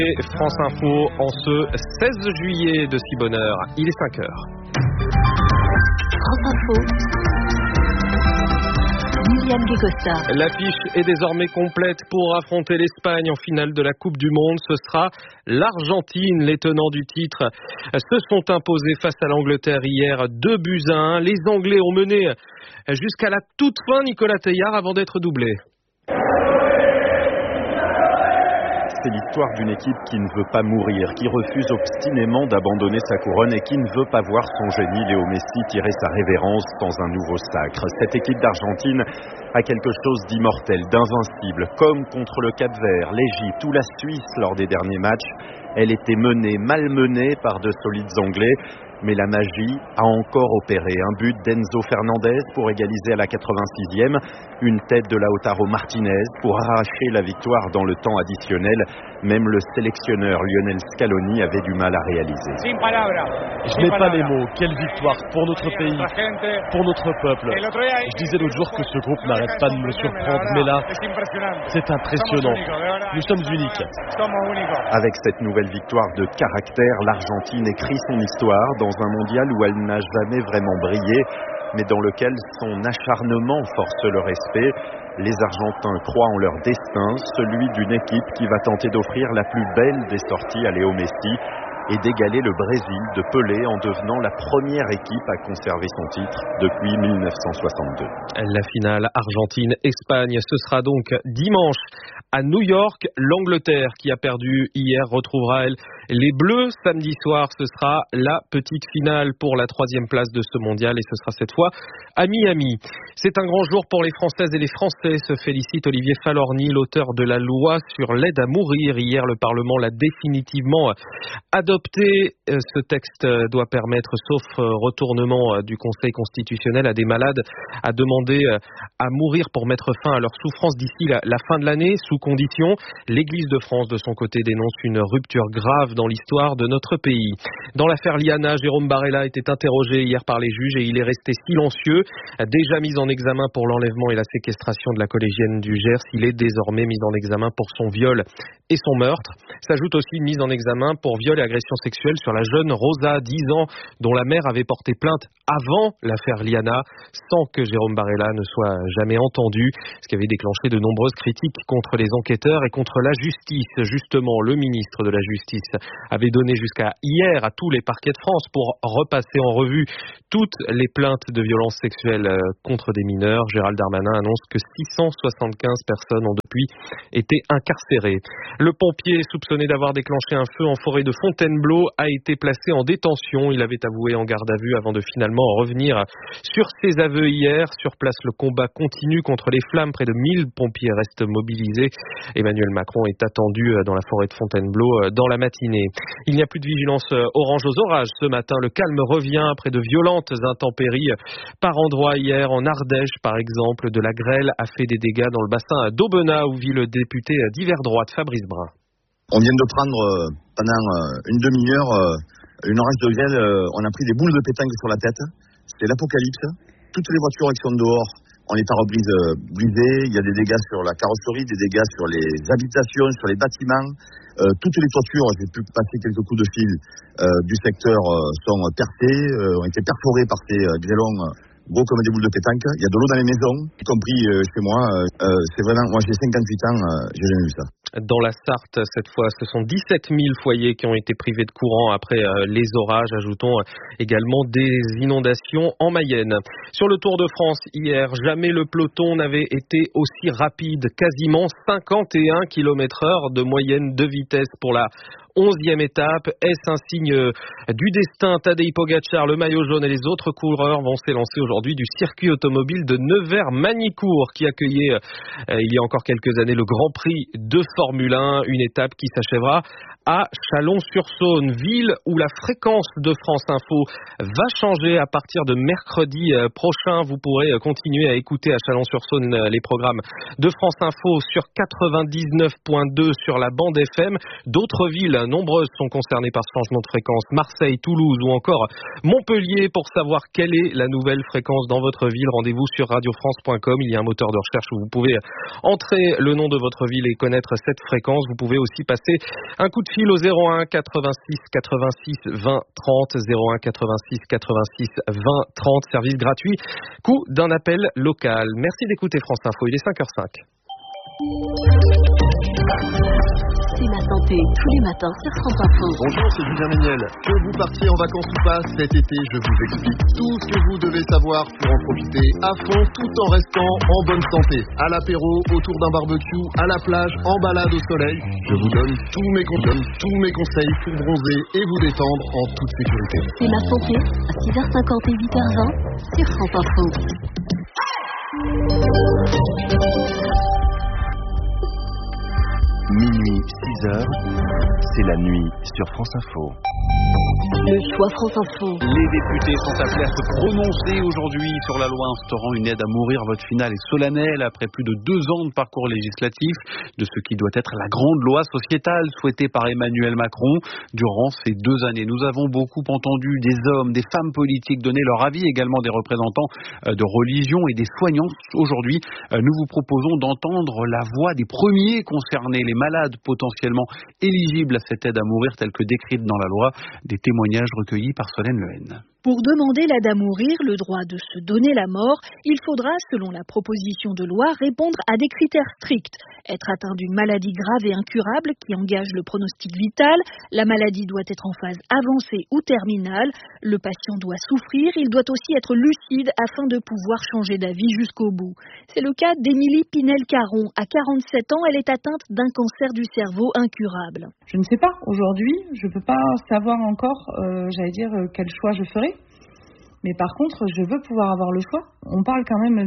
France Info en ce 16 juillet de si bonne heure. Il est 5 heures. France Info. William Guécosta. L'affiche est désormais complète pour affronter l'Espagne en finale de la Coupe du Monde. Ce sera l'Argentine. Les tenants du titre se sont imposés face à l'Angleterre hier 2-1. Les Anglais ont mené jusqu'à la toute fin Nicolas Teilhard avant d'être doublés. C'est l'histoire d'une équipe qui ne veut pas mourir, qui refuse obstinément d'abandonner sa couronne et qui ne veut pas voir son génie Léo Messi tirer sa révérence dans un nouveau sacre. Cette équipe d'Argentine a quelque chose d'immortel, d'invincible, comme contre le Cap-Vert, l'Égypte ou la Suisse lors des derniers matchs. Elle était menée, malmenée par de solides Anglais. Mais la magie a encore opéré. Un but d'Enzo Fernandez pour égaliser à la 86e. Une tête de Lautaro Martinez pour arracher la victoire dans le temps additionnel. Même le sélectionneur Lionel Scaloni avait du mal à réaliser. Je n'ai pas les mots. Quelle victoire pour notre pays, pour notre peuple. Je disais l'autre jour que ce groupe n'arrête pas de me surprendre. Mais là, c'est impressionnant. Nous sommes uniques. Avec cette nouvelle victoire de caractère, l'Argentine écrit son histoire dans un mondial où elle n'a jamais vraiment brillé, mais dans lequel son acharnement force le respect. Les Argentins croient en leur destin, celui d'une équipe qui va tenter d'offrir la plus belle des sorties à Léo Messi et d'égaler le Brésil de Pelé en devenant la première équipe à conserver son titre depuis 1962. La finale Argentine-Espagne, ce sera donc dimanche à New York. L'Angleterre, qui a perdu hier, retrouvera elle les Bleus. Samedi soir, ce sera la petite finale pour la 3e place de ce mondial et ce sera cette fois à Miami. C'est un grand jour pour les Françaises et les Français, se félicite Olivier Falorni, l'auteur de la loi sur l'aide à mourir. Hier, le Parlement l'a définitivement adopté. Ce texte doit permettre, sauf retournement du Conseil constitutionnel, à des malades à demander à mourir pour mettre fin à leur souffrance d'ici la fin de l'année, sous condition. L'Église de France, de son côté, dénonce une rupture grave dans l'histoire de notre pays. Dans l'affaire Liana, Jérôme Barella était interrogé hier par les juges et il est resté silencieux. Déjà mis en examen pour l'enlèvement et la séquestration de la collégienne du Gers, il est désormais mis en examen pour son viol et son meurtre. S'ajoute aussi une mise en examen pour viol et agression sexuelle sur la jeune Rosa, 10 ans, dont la mère avait porté plainte avant l'affaire Liana, sans que Jérôme Barella ne soit jamais entendu, ce qui avait déclenché de nombreuses critiques contre les enquêteurs et contre la justice. Justement, le ministre de la Justice avait donné jusqu'à hier à tous les parquets de France pour repasser en revue toutes les plaintes de violences sexuelles contre des mineurs. Gérald Darmanin annonce que 675 personnes ont depuis été incarcérées. Le pompier soupçonné d'avoir déclenché un feu en forêt de Fontainebleau a été placé en détention. Il avait avoué en garde à vue avant de finalement revenir sur ses aveux hier. Sur place, le combat continue contre les flammes. Près de 1000 pompiers restent mobilisés. Emmanuel Macron est attendu dans la forêt de Fontainebleau dans la matinée. Il n'y a plus de vigilance orange aux orages ce matin. Le calme revient après de violentes intempéries par endroits hier. En Ardèche, par exemple, de la grêle a fait des dégâts dans le bassin d'Aubenas où vit le député d'hiver droite Fabrice Brun. On vient de prendre pendant une demi-heure une orage de grêle. On a pris des boules de pétanque sur la tête. C'est l'apocalypse. Toutes les voitures qui sont dehors ont les pare-brises brisés. Il y a des dégâts sur la carrosserie, des dégâts sur les habitations, sur les bâtiments. Toutes les toitures, j'ai pu passer quelques coups de fil du secteur, sont percées, ont été perforées par ces grêlons gros comme des boules de pétanque. Il y a de l'eau dans les maisons, y compris chez moi. C'est vraiment, moi j'ai 58 ans, j'ai jamais vu ça. Dans la Sarthe, cette fois, ce sont 17 000 foyers qui ont été privés de courant après les orages. Ajoutons également des inondations en Mayenne. Sur le Tour de France, hier, jamais le peloton n'avait été aussi rapide. Quasiment 51 km/h de moyenne de vitesse pour la 11e étape. Est-ce un signe du destin? Tadej Pogačar, le maillot jaune et les autres coureurs vont s'élancer aujourd'hui du circuit automobile de Nevers-Manicourt qui accueillait il y a encore quelques années le Grand Prix de Formule 1, une étape qui s'achèvera à Chalon-sur-Saône, ville où la fréquence de France Info va changer à partir de mercredi prochain. Vous pourrez continuer à écouter à Chalon-sur-Saône les programmes de France Info sur 99.2 sur la bande FM. D'autres villes nombreuses sont concernées par ce changement de fréquence. Marseille, Toulouse ou encore Montpellier. Pour savoir quelle est la nouvelle fréquence dans votre ville, rendez-vous sur radiofrance.com. Il y a un moteur de recherche où vous pouvez entrer le nom de votre ville et connaître cette fréquence. Vous pouvez aussi passer un coup de fil au 01 86 86 20 30, 01 86 86 20 30, service gratuit, coût d'un appel local. Merci d'écouter France Info, il est 5h05. C'est ma santé, tous les matins sur France Info. Bonjour, c'est Julien Méniel. Que vous partiez en vacances ou pas, cet été, je vous explique tout ce que vous devez savoir pour en profiter à fond, tout en restant en bonne santé. À l'apéro, autour d'un barbecue, à la plage, en balade au soleil. Je vous donne tous mes conseils pour bronzer et vous détendre en toute sécurité. C'est ma santé, à 6h50 et 8h20 sur France Info. Minuit, 6h, c'est la nuit sur France Info. Le choix France Info. Les députés sont appelés à se prononcer aujourd'hui sur la loi instaurant une aide à mourir. Votre finale est solennelle après plus de 2 ans de parcours législatif de ce qui doit être la grande loi sociétale souhaitée par Emmanuel Macron. Durant ces 2 années, nous avons beaucoup entendu des hommes, des femmes politiques donner leur avis, également des représentants de religion et des soignants. Aujourd'hui, nous vous proposons d'entendre la voix des premiers concernés, les malades potentiellement éligibles à cette aide à mourir telle que décrite dans la loi. Des témoignages recueillis par Solène Lehen. Pour demander l'aide à mourir, le droit de se donner la mort, il faudra, selon la proposition de loi, répondre à des critères stricts. Être atteint d'une maladie grave et incurable qui engage le pronostic vital, la maladie doit être en phase avancée ou terminale, le patient doit souffrir, il doit aussi être lucide afin de pouvoir changer d'avis jusqu'au bout. C'est le cas d'Émilie Pinel-Caron. À 47 ans, elle est atteinte d'un cancer du cerveau incurable. Je ne sais pas. Aujourd'hui, je ne peux pas savoir encore, quel choix je ferai. Mais par contre, je veux pouvoir avoir le choix. On parle quand même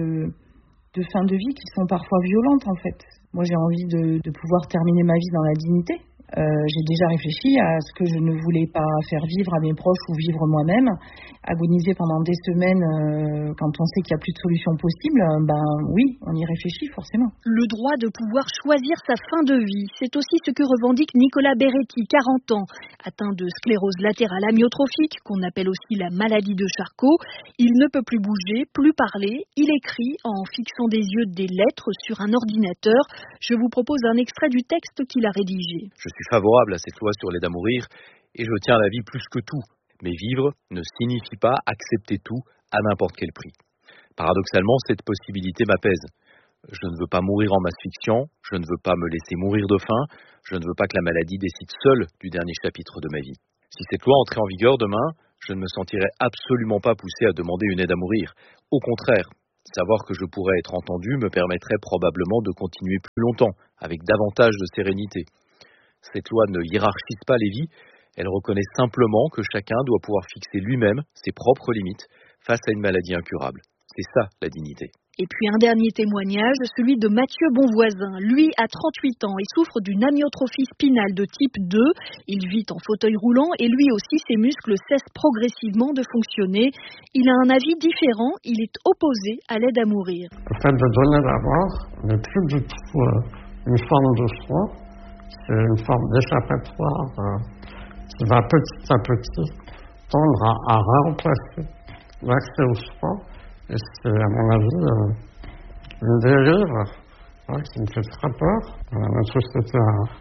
de fins de vie qui sont parfois violentes, en fait. Moi, j'ai envie de pouvoir terminer ma vie dans la dignité. J'ai déjà réfléchi à ce que je ne voulais pas faire vivre à mes proches ou vivre moi-même. Agoniser pendant des semaines quand on sait qu'il n'y a plus de solution possible, oui, on y réfléchit forcément. Le droit de pouvoir choisir sa fin de vie, c'est aussi ce que revendique Nicolas Beretti, 40 ans. Atteint de sclérose latérale amyotrophique, qu'on appelle aussi la maladie de Charcot, il ne peut plus bouger, plus parler. Il écrit en fixant des yeux des lettres sur un ordinateur. Je vous propose un extrait du texte qu'il a rédigé. Je suis favorable à cette loi sur l'aide à mourir et je tiens à la vie plus que tout. Mais vivre ne signifie pas accepter tout à n'importe quel prix. Paradoxalement, cette possibilité m'apaise. Je ne veux pas mourir en m'asphyxiant, je ne veux pas me laisser mourir de faim, je ne veux pas que la maladie décide seule du dernier chapitre de ma vie. Si cette loi entrait en vigueur demain, je ne me sentirais absolument pas poussé à demander une aide à mourir. Au contraire, savoir que je pourrais être entendu me permettrait probablement de continuer plus longtemps, avec davantage de sérénité. Cette loi ne hiérarchise pas les vies, elle reconnaît simplement que chacun doit pouvoir fixer lui-même ses propres limites face à une maladie incurable. C'est ça la dignité. Et puis un dernier témoignage, celui de Mathieu Bonvoisin. Lui a 38 ans et souffre d'une amyotrophie spinale de type 2. Il vit en fauteuil roulant et lui aussi ses muscles cessent progressivement de fonctionner. Il a un avis différent, il est opposé à l'aide à mourir. Le fait de donner la mort n'est plus du tout une forme de soin. C'est une forme d'échappatoire qui va petit à petit tendre à remplacer l'accès aux soins. Et c'est, à mon avis, une dérive qui me fait très peur. Notre société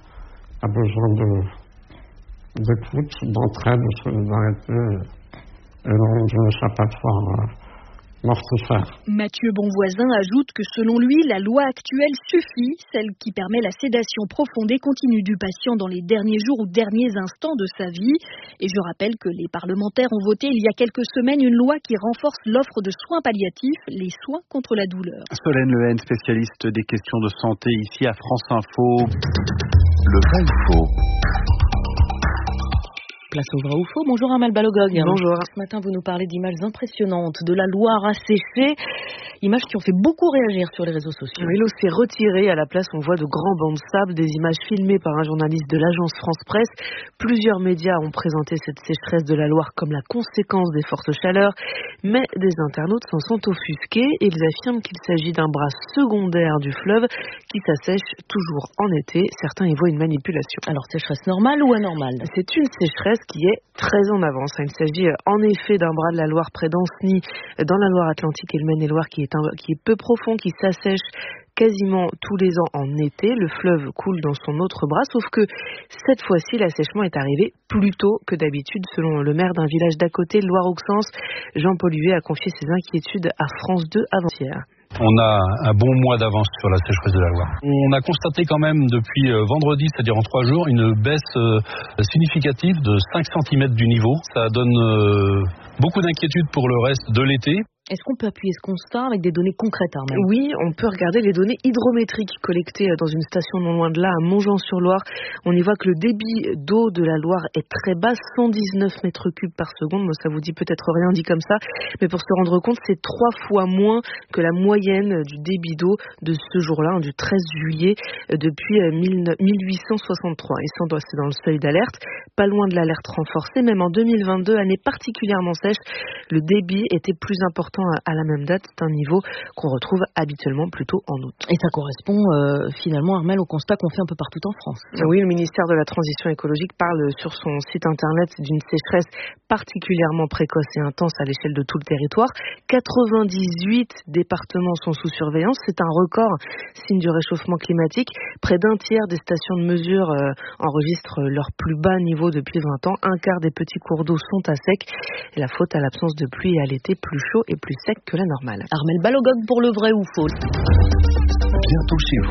a besoin d'écoute, d'entraide, de solidarité et non d'une échappatoire mortifère. Mathieu Bonvoisin ajoute que selon lui, la loi actuelle suffit, celle qui permet la sédation profonde et continue du patient dans les derniers jours ou derniers instants de sa vie. Et je rappelle que les parlementaires ont voté il y a quelques semaines une loi qui renforce l'offre de soins palliatifs, les soins contre la douleur. Solène Lehen, spécialiste des questions de santé ici à France Info. Le vrai faux. Place au vrai ou faux. Bonjour Armelle Balogog. Bonjour. Ce matin, vous nous parlez d'images impressionnantes de la Loire asséchée. Images qui ont fait beaucoup réagir sur les réseaux sociaux. Oui, l'eau s'est retirée. À la place, on voit de grands bancs de sable, des images filmées par un journaliste de l'agence France Presse. Plusieurs médias ont présenté cette sécheresse de la Loire comme la conséquence des fortes chaleurs. Mais des internautes s'en sont offusqués. Ils affirment qu'il s'agit d'un bras secondaire du fleuve qui s'assèche toujours en été. Certains y voient une manipulation. Alors, sécheresse normale ou anormale ? C'est une sécheresse qui est très en avance. Il s'agit en effet d'un bras de la Loire près d'Ancenis, dans la Loire-Atlantique et le Maine-et-Loire, qui est peu profond, qui s'assèche quasiment tous les ans en été. Le fleuve coule dans son autre bras, sauf que cette fois-ci, l'assèchement est arrivé plus tôt que d'habitude. Selon le maire d'un village d'à côté, Loire-Auxances, Jean-Paul Huet a confié ses inquiétudes à France 2 avant-hier. On a un bon mois d'avance sur la sécheresse de la Loire. On a constaté quand même depuis vendredi, c'est-à-dire en 3 jours, une baisse significative de 5 cm du niveau. Ça donne beaucoup d'inquiétude pour le reste de l'été. Est-ce qu'on peut appuyer ce constat avec des données concrètes, Armelle ? Oui, on peut regarder les données hydrométriques collectées dans une station non loin de là, à Montjean-sur-Loire. On y voit que le débit d'eau de la Loire est très bas, 119 mètres cubes par seconde. Moi, ça vous dit peut-être rien dit comme ça, mais pour se rendre compte, c'est 3 fois moins que la moyenne du débit d'eau de ce jour-là, du 13 juillet, depuis 1863. Et ça, c'est dans le seuil d'alerte, pas loin de l'alerte renforcée. Même en 2022, année particulièrement sèche, le débit était plus important à la même date. C'est un niveau qu'on retrouve habituellement plutôt en août. Et ça correspond finalement, Armelle, au constat qu'on fait un peu partout en France. Oui, le ministère de la Transition écologique parle sur son site internet d'une sécheresse particulièrement précoce et intense à l'échelle de tout le territoire. 98 départements sont sous surveillance. C'est un record, signe du réchauffement climatique. Près d'un tiers des stations de mesure enregistrent leur plus bas niveau depuis 20 ans. Un quart des petits cours d'eau sont à sec. Et la faute à l'absence de pluie et à l'été plus chaud et plus sec que la normale. Armelle Balogog pour le vrai ou faux. Bientôt chez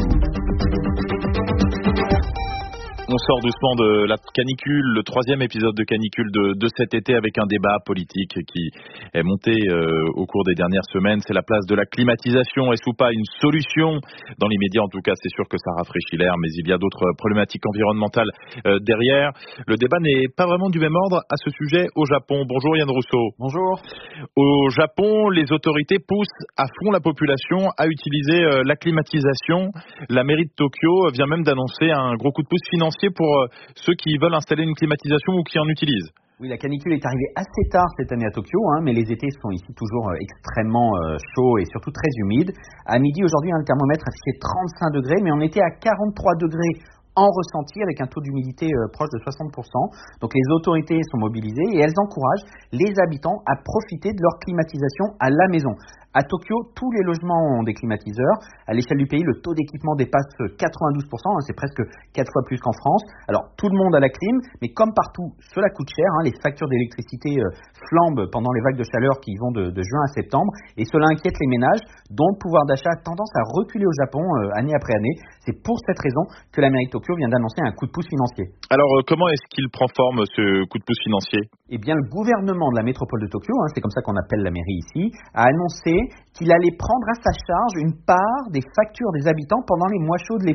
vous. On sort doucement de la canicule, le 3e épisode de canicule de cet été, avec un débat politique qui est monté au cours des dernières semaines. C'est la place de la climatisation. Est-ce ou pas une solution ? Dans les médias, en tout cas, c'est sûr que ça rafraîchit l'air, mais il y a d'autres problématiques environnementales derrière. Le débat n'est pas vraiment du même ordre à ce sujet au Japon. Bonjour Yann Rousseau. Bonjour. Au Japon, les autorités poussent à fond la population à utiliser la climatisation. La mairie de Tokyo vient même d'annoncer un gros coup de pouce financier pour ceux qui veulent installer une climatisation ou qui en utilisent. Oui, la canicule est arrivée assez tard cette année à Tokyo, mais les étés sont ici toujours extrêmement chauds et surtout très humides. À midi aujourd'hui, le thermomètre affichait 35 degrés, mais on était à 43 degrés en ressenti avec un taux d'humidité proche de 60%. Donc les autorités sont mobilisées et elles encouragent les habitants à profiter de leur climatisation à la maison. À Tokyo, tous les logements ont des climatiseurs. À l'échelle du pays, le taux d'équipement dépasse 92%, c'est presque 4 fois plus qu'en France. Alors, tout le monde a la clim, mais comme partout, cela coûte cher. Les factures d'électricité flambent pendant les vagues de chaleur qui vont de juin à septembre. Et cela inquiète les ménages, dont le pouvoir d'achat a tendance à reculer au Japon année après année. C'est pour cette raison que la mairie de Tokyo vient d'annoncer un coup de pouce financier. Alors, comment est-ce qu'il prend forme, ce coup de pouce financier ? Eh bien, le gouvernement de la métropole de Tokyo, c'est comme ça qu'on appelle la mairie ici, a annoncé qu'il allait prendre à sa charge une part des factures des habitants pendant les mois chauds de l'été.